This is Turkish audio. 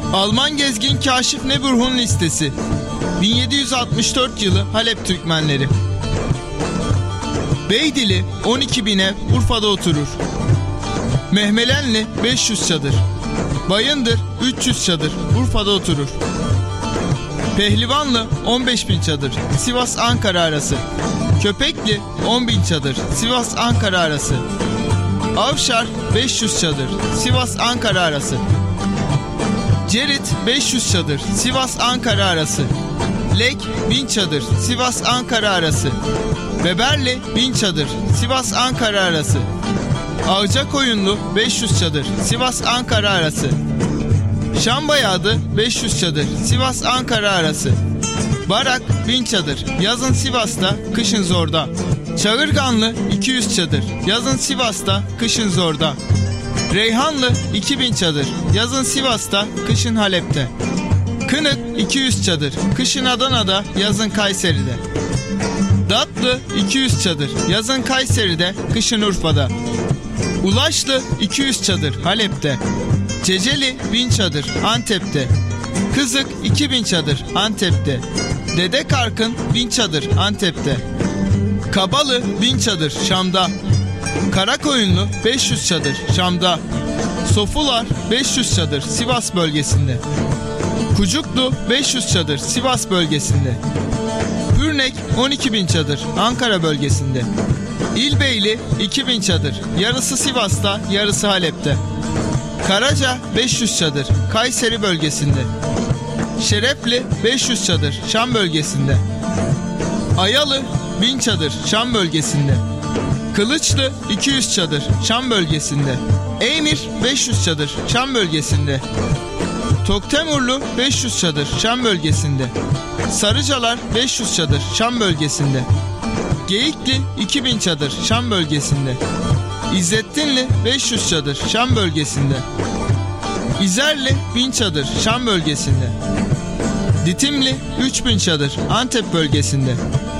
Alman gezgin Kaşif Neburh'un listesi. 1764 yılı Halep Türkmenleri. Beydili 12.000 ev Urfa'da oturur. Mehmelenli 500 çadır. Bayındır 300 çadır Urfa'da oturur. Pehlivanlı 15.000 çadır Sivas-Ankara arası. Köpekli 10.000 çadır Sivas-Ankara arası. Avşar 500 çadır Sivas-Ankara arası. Cerit 500 çadır Sivas-Ankara arası. Lek 1000 çadır Sivas-Ankara arası. Beberli 1000 çadır Sivas-Ankara arası. Ağcakoyunlu 500 çadır Sivas-Ankara arası. Şambayadı 500 çadır Sivas-Ankara arası. Barak 1000 çadır yazın Sivas'ta, kışın Zor'da. Çağırganlı 200 çadır yazın Sivas'ta, kışın Zor'da. Reyhanlı 2000 çadır yazın Sivas'ta, kışın Halep'te. Kınık 200 çadır kışın Adana'da, yazın Kayseri'de. Datlı 200 çadır yazın Kayseri'de, kışın Urfa'da. Ulaşlı 200 çadır Halep'te. Ceceli 1000 çadır Antep'te. Kızık 2000 çadır Antep'te. Dede Karkın 1000 çadır Antep'te. Kabalı 1000 çadır Şam'da. Karakoyunlu 500 çadır Şam'da. Sofular 500 çadır Sivas bölgesinde. Kucuklu 500 çadır Sivas bölgesinde. Pürnek 12.000 çadır Ankara bölgesinde. İlbeyli 2000 çadır yarısı Sivas'ta, yarısı Halep'te. Karaca 500 çadır Kayseri bölgesinde. Şerefli 500 çadır Şam bölgesinde. Ayalı 1000 çadır Şam bölgesinde. Kılıçlı 200 çadır Şam bölgesinde. Eymir 500 çadır Şam bölgesinde. Toktemurlu 500 çadır Şam bölgesinde. Sarıcalar 500 çadır Şam bölgesinde. Geyikli 2000 çadır Şam bölgesinde. İzzettinli 500 çadır Şam bölgesinde. İzerli 1000 çadır Şam bölgesinde. Ditimli 3000 çadır Antep bölgesinde.